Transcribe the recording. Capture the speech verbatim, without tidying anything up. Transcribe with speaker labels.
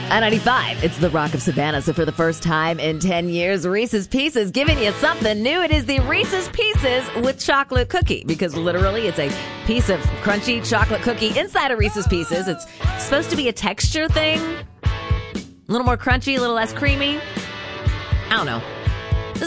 Speaker 1: I ninety-five, it's the Rock of Savannah. So for the first time in ten years, Reese's Pieces giving you something new. It is the Reese's Pieces with chocolate cookie, because literally it's a piece of crunchy chocolate cookie inside a Reese's Pieces. It's supposed to be a texture thing. A little more crunchy, a little less creamy. I don't know.